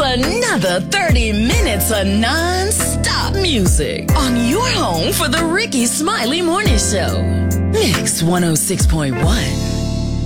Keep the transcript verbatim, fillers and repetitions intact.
another thirty minutes of non-stop music on your home for the Ricky Smiley Morning Show. Mix one oh six point one.